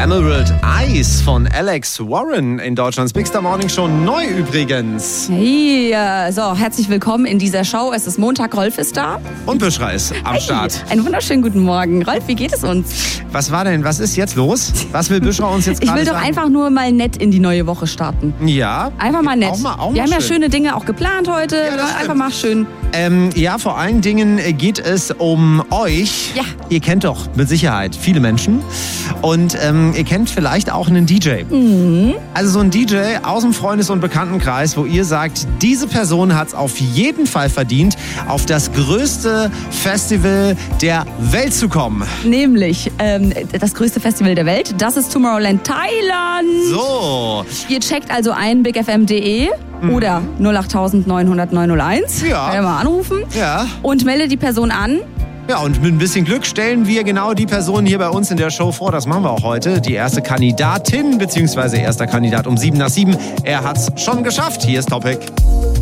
Emerald Eyes von Alex Warren in Deutschlands Big Star Morning Show. Neu übrigens. Hey, so, herzlich willkommen in dieser Show. Es ist Montag, Rolf ist da. Und Büschra ist am Start. Einen wunderschönen guten Morgen. Rolf, wie geht es uns? Was war denn, was ist jetzt los? Was will Büschra uns jetzt Ich gerade will doch sagen? einfach nur mal nett in die neue Woche starten. Ja. Einfach mal nett. Auch mal Wir haben ja schön. schöne Dinge auch geplant heute. Ja, das Einfach stimmt. mal schön. Ja, vor allen Dingen geht es um euch. Ja. Ihr kennt doch mit Sicherheit viele Menschen. Und ihr kennt vielleicht auch einen DJ. Also so ein DJ aus dem Freundes- und Bekanntenkreis, wo ihr sagt, diese Person hat es auf jeden Fall verdient, auf das größte Festival der Welt zu kommen. Nämlich das größte Festival der Welt. Das ist Tomorrowland Thailand. So. Ihr checkt also ein bigfm.de oder 08900 901. Ja. Könnt ihr mal anrufen. Ja. Und meldet die Person an. Ja, und mit ein bisschen Glück stellen wir genau die Person hier bei uns in der Show vor. Das machen wir auch heute. Die erste Kandidatin, beziehungsweise erster Kandidat um 7 nach 7. Er hat's schon geschafft. Hier ist Topic.